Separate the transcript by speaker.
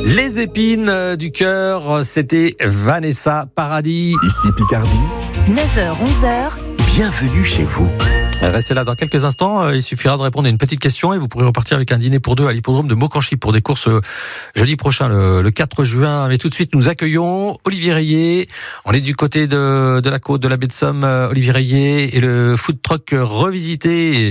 Speaker 1: Les épines du cœur, c'était Vanessa Paradis.
Speaker 2: Ici Picardie,
Speaker 3: 9h-11h,
Speaker 2: bienvenue chez vous.
Speaker 1: Restez là dans quelques instants, il suffira de répondre à une petite question et vous pourrez repartir avec un dîner pour deux à l'hippodrome de Maucanchy pour des courses jeudi prochain, le 4 juin. Mais tout de suite, nous accueillons Olivier Rayet. On est du côté de la côte de la baie de Somme, Olivier Rayet et le food truck revisité.